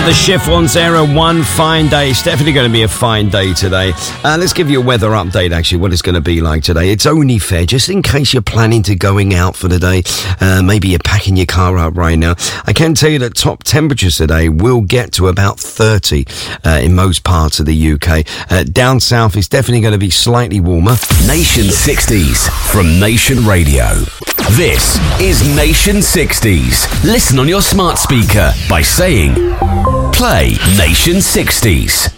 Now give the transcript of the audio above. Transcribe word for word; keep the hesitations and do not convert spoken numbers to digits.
the Chiffons era, one fine day. It's definitely going to be a fine day today. Uh, let's give you a weather update, actually, what it's going to be like today. It's only fair, just in case you're planning to going out for the day. Uh, maybe you're packing your car up right now. I can tell you that top temperatures today will get to about thirty uh, in most parts of the U K. Uh, down south, it's definitely going to be slightly warmer. Nation sixties from Nation Radio. This is Nation sixties. Listen on your smart speaker by saying, play Nation sixties.